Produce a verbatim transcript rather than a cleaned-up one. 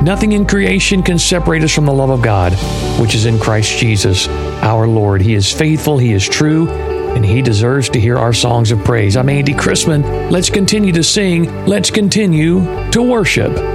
Nothing in creation can separate us from the love of God, which is in Christ Jesus, our Lord. He is faithful, He is true, and He deserves to hear our songs of praise. I'm Andy Chrisman. Let's continue to sing. Let's continue to worship.